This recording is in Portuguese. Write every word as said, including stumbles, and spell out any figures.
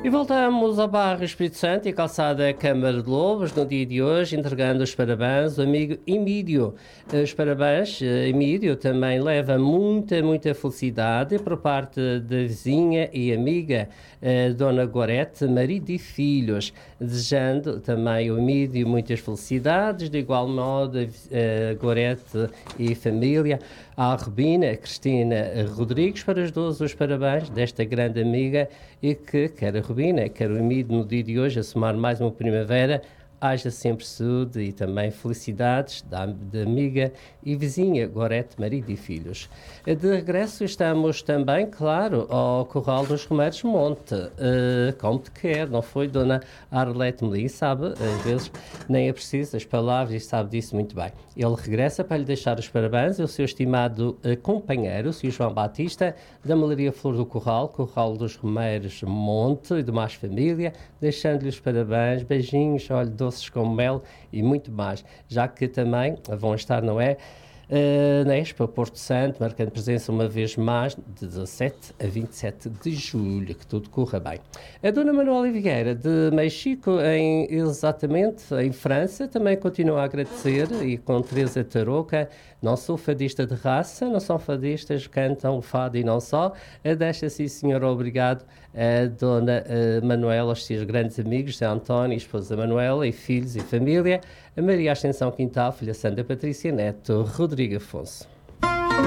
E voltamos ao bairro Espírito Santo e a calçada Câmara de Lobos, no dia de hoje, entregando os parabéns ao amigo Emílio. Os parabéns, Emílio, também leva muita, muita felicidade por parte da vizinha e amiga a Dona Gorete, marido e filhos, desejando também ao Emílio muitas felicidades, de igual modo a Gorete e família, à Rubina Cristina Rodrigues, para os dois os parabéns desta grande amiga e que quer a Rubina, quer o Emílio no dia de hoje a somar mais uma primavera, haja sempre saúde e também felicidades da, da amiga e vizinha Gorete, marido e filhos. De regresso estamos também, claro, ao Curral dos Romeiros Monte, uh, como te quer, não foi, Dona Arlete Melim, sabe, às vezes nem é preciso as palavras e sabe disso muito bem. Ele regressa para lhe deixar os parabéns ao seu estimado uh, companheiro, o senhor João Batista, da Malaria Flor do Curral, Curral dos Romeiros Monte e de mais família, deixando-lhe os parabéns, beijinhos, olha, doces com mel e muito mais, já que também vão estar, não é, uh, na Expo Porto Santo, marcando presença uma vez mais de dezassete a vinte e sete de julho, que tudo corra bem. A Dona Manuela Vieira de Mexico, em, exatamente em França, também continua a agradecer, e com Teresa Tarouca, não sou fadista de raça, não são fadistas, cantam o fado e não só, deixa sim senhor, obrigado a Dona uh, Manuela, aos seus grandes amigos, José António, esposa Manuela, e filhos e família, a Maria Ascensão Quintal, filha Sandra Patrícia Neto, Rodrigo Afonso.